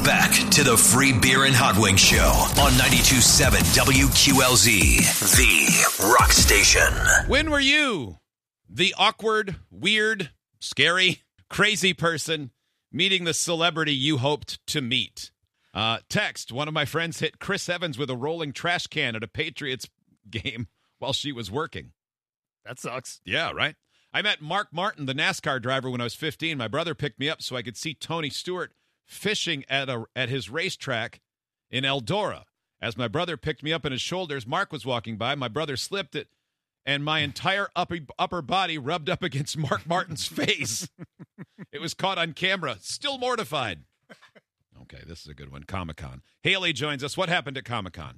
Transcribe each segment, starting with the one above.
back to the Free Beer and Hot Wings Show on 92.7 WQLZ, the rock station. When were you the awkward, weird, scary, crazy person meeting the celebrity you hoped to meet? Text, one of my friends hit Chris Evans with a rolling trash can at a Patriots game while she was working. That sucks. Yeah, right? I met Mark Martin, the NASCAR driver, when I was 15. My brother picked me up so I could see Tony Stewart fishing at his racetrack in Eldora. As my brother picked me up on his shoulders, Mark was walking by. My brother slipped it, and my entire upper body rubbed up against Mark Martin's face. It was caught on camera. Still mortified. Okay, this is a good one. Comic-Con. Haley joins us. What happened at Comic-Con?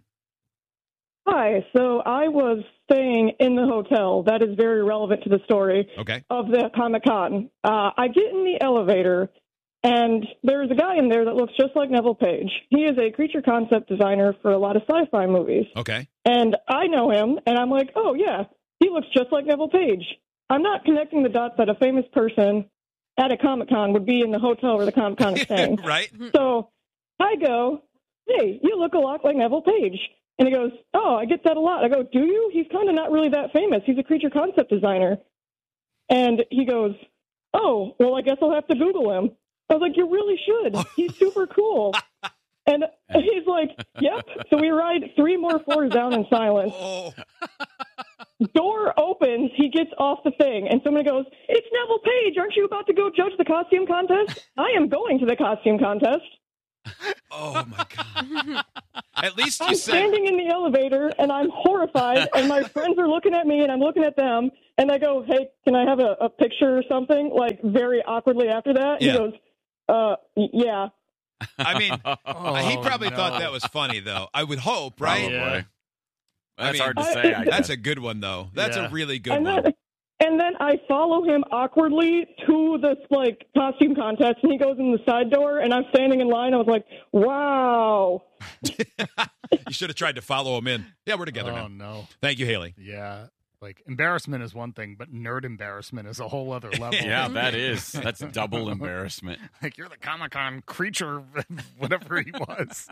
Hi. So I was staying in the hotel. That is very relevant to the story of the Comic-Con. I get in the elevator, and there's a guy in there that looks just like Neville Page. He is a creature concept designer for a lot of sci-fi movies. Okay. And I know him, and I'm like, oh, yeah, he looks just like Neville Page. I'm not connecting the dots that a famous person at a Comic-Con would be in the hotel where the Comic-Con is staying. Right. So I go, hey, you look a lot like Neville Page. And he goes, oh, I get that a lot. I go, do you? He's kind of not really that famous. He's a creature concept designer. And he goes, oh, well, I guess I'll have to Google him. I was like, you really should. He's super cool. And he's like, yep. So we ride 3 more floors down in silence. Oh. Door opens. He gets off the thing. And somebody goes, it's Neville Page. Aren't you about to go judge the costume contest? I am going to the costume contest. Oh, my God. At least you I'm standing in the elevator, and I'm horrified, and my friends are looking at me, and I'm looking at them, and I go, hey, can I have a picture or something, like, very awkwardly after that? Yeah. He goes, yeah. I mean, he probably thought that was funny, though. I would hope, right? Yeah. That's hard to say. That's a good one, though. That's a really good one. And then I follow him awkwardly to this, like, costume contest, and he goes in the side door, and I'm standing in line. I was like, wow. You should have tried to follow him in. Yeah, we're together now. Oh, no. Thank you, Haley. Yeah. Like, embarrassment is one thing, but nerd embarrassment is a whole other level. Yeah, that is. That's double embarrassment. Like, you're the Comic-Con creature, whatever he was.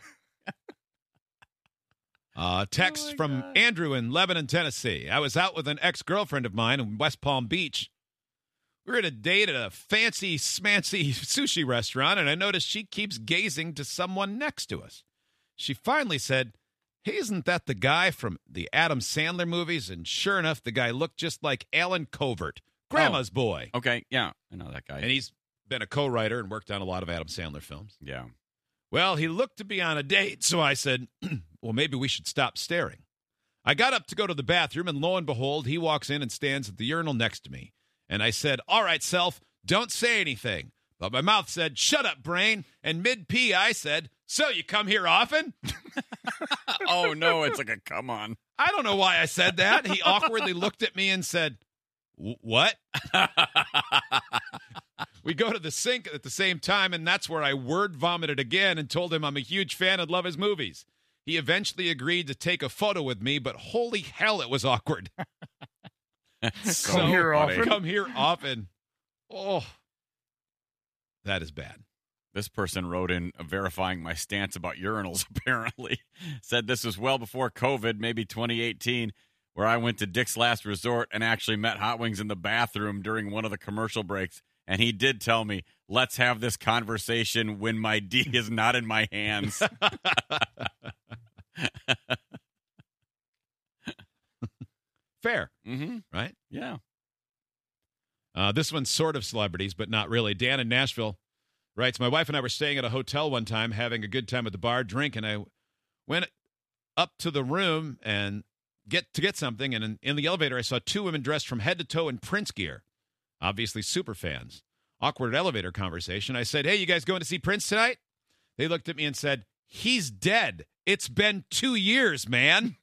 Text from Andrew in Lebanon, Tennessee. I was out with an ex-girlfriend of mine in West Palm Beach. We were at a date at a fancy, smancy sushi restaurant, and I noticed she keeps gazing to someone next to us. She finally said, hey, isn't that the guy from the Adam Sandler movies? And sure enough, the guy looked just like Alan Covert, Grandma's Boy. Okay, yeah, I know that guy. And he's been a co-writer and worked on a lot of Adam Sandler films. Yeah. Well, he looked to be on a date, so I said, well, maybe we should stop staring. I got up to go to the bathroom, and lo and behold, he walks in and stands at the urinal next to me. And I said, all right, self, don't say anything. But my mouth said, shut up, brain. And mid-pee, I said, so you come here often? Oh, no, it's like a come on. I don't know why I said that. He awkwardly looked at me and said, what? We go to the sink at the same time, and that's where I word vomited again and told him I'm a huge fan and love his movies. He eventually agreed to take a photo with me, but holy hell, it was awkward. Come here often. Come here often. Oh, that is bad. This person wrote in verifying my stance about urinals, apparently. Said this was well before COVID, maybe 2018, where I went to Dick's Last Resort and actually met Hot Wings in the bathroom during one of the commercial breaks. And he did tell me, let's have this conversation when my D is not in my hands. Fair. Mm-hmm. Right? Yeah. This one's sort of celebrities, but not really. Dan in Nashville writes, my wife and I were staying at a hotel one time, having a good time at the bar, drinking. I went up to the room and get something, and in the elevator I saw 2 women dressed from head to toe in Prince gear. Obviously super fans. Awkward elevator conversation. I said, hey, you guys going to see Prince tonight? They looked at me and said, he's dead. It's been 2 years, man.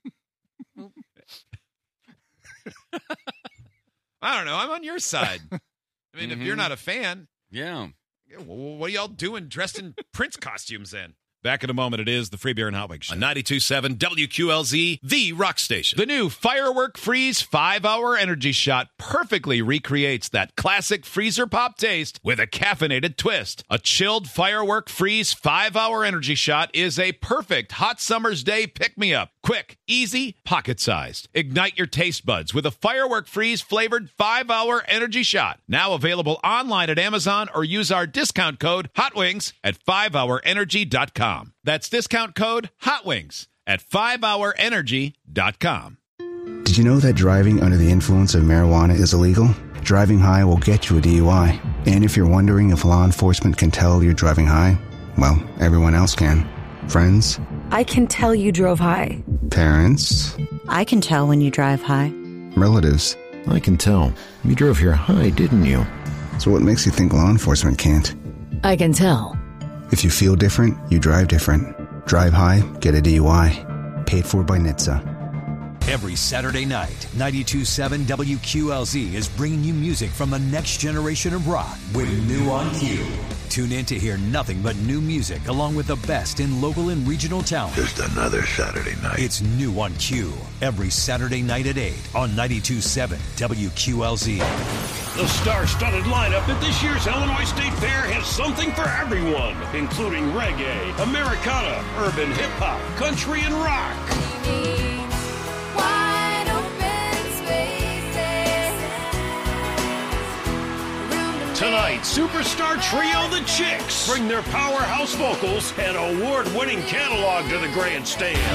I don't know. I'm on your side. I mean, if you're not a fan. Yeah. What are y'all doing dressed in Prince costumes then? Back in a moment, it is the Free Beer and Hot Wings Show. On 92.7 WQLZ, the rock station. The new Firework Freeze 5-Hour Energy Shot perfectly recreates that classic freezer pop taste with a caffeinated twist. A chilled Firework Freeze 5-Hour Energy Shot is a perfect hot summer's day pick-me-up. Quick, easy, pocket-sized. Ignite your taste buds with a Firework Freeze flavored 5-Hour Energy Shot. Now available online at Amazon or use our discount code HOTWINGS at 5hourenergy.com. That's discount code HOTWINGS at 5hourenergy.com. Did you know that driving under the influence of marijuana is illegal? Driving high will get you a DUI. And if you're wondering if law enforcement can tell you're driving high, well, everyone else can. Friends? I can tell you drove high. Parents? I can tell when you drive high. Relatives? I can tell. You drove here high, didn't you? So what makes you think law enforcement can't? I can tell. If you feel different, you drive different. Drive high, get a DUI. Paid for by NHTSA. Every Saturday night, 92.7 WQLZ is bringing you music from the next generation of rock with New on Q. Tune in to hear nothing but new music along with the best in local and regional talent. Just another Saturday night. It's New on Q every Saturday night at 8 on 92.7 WQLZ. The star-studded lineup at this year's Illinois State Fair has something for everyone, including reggae, Americana, urban hip-hop, country, and rock. Tonight, superstar trio The Chicks bring their powerhouse vocals and award-winning catalog to the grandstand.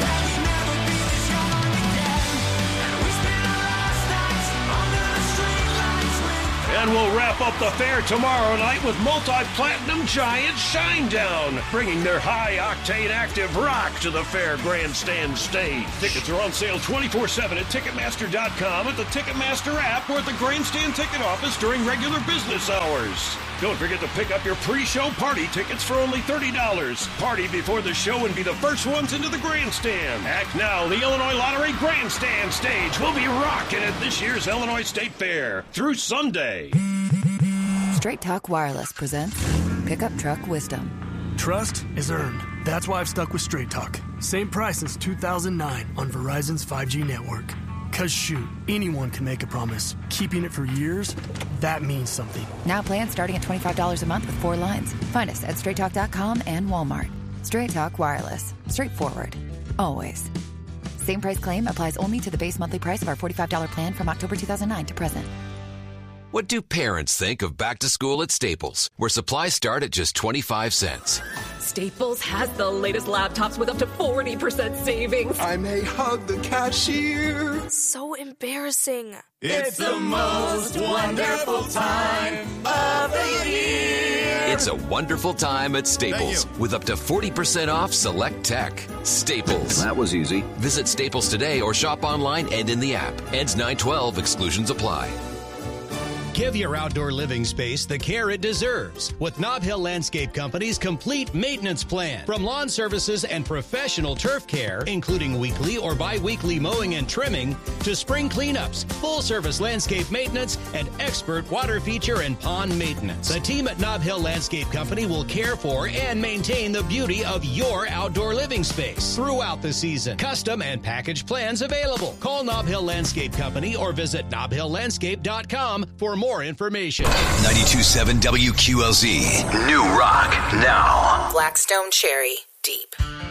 And we'll wrap up the fair tomorrow night with multi-platinum giant Shinedown, bringing their high-octane active rock to the fair grandstand stage. Tickets are on sale 24/7 at Ticketmaster.com, at the Ticketmaster app, or at the grandstand ticket office during regular business hours. Don't forget to pick up your pre-show party tickets for only $30. Party before the show and be the first ones into the grandstand. Act now, the Illinois Lottery grandstand stage will be rocking at this year's Illinois State Fair through Sunday. Straight Talk Wireless presents Pickup Truck Wisdom. Trust is earned. That's why I've stuck with Straight Talk. Same price since 2009 on Verizon's 5G network. Cause shoot, anyone can make a promise. Keeping it for years, that means something. Now plans starting at $25 a month with 4 lines. Find us at straighttalk.com and Walmart. Straight Talk Wireless. Straightforward. Always. Same price claim applies only to the base monthly price of our $45 plan from October 2009 to present. What do parents think of back to school at Staples, where supplies start at just 25 cents? Staples has the latest laptops with up to 40% savings. I may hug the cashier. So embarrassing. It's the most wonderful time of the year. It's a wonderful time at Staples with up to 40% off select tech. Staples. That was easy. Visit Staples today or shop online and in the app. Ends 9/12. Exclusions apply. Give your outdoor living space the care it deserves with Nob Hill Landscape Company's complete maintenance plan. From lawn services and professional turf care, including weekly or bi-weekly mowing and trimming, to spring cleanups, full-service landscape maintenance, and expert water feature and pond maintenance. The team at Nob Hill Landscape Company will care for and maintain the beauty of your outdoor living space throughout the season. Custom and package plans available. Call Nob Hill Landscape Company or visit nobhilllandscape.com for more information. 92.7 WQLZ. New rock now. Blackstone Cherry Deep.